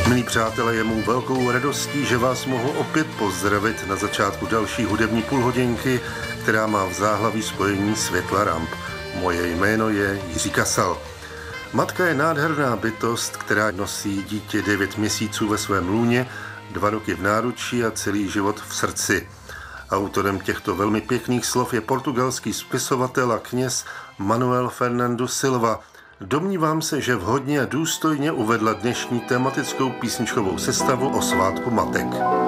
Milí přátelé, je mou velkou radostí, že vás mohu opět pozdravit na začátku další hudební půlhodinky, která má v záhlaví spojení světla ramp. Moje jméno je Jiří Kasal. Matka je nádherná bytost, která nosí dítě 9 měsíců ve svém lůně, 2 roky v náručí a celý život v srdci. Autorem těchto velmi pěkných slov je portugalský spisovatel a kněz Manuel Fernando Silva. Domnívám se, že vhodně a důstojně uvedla dnešní tematickou písničkovou sestavu o svátku matek.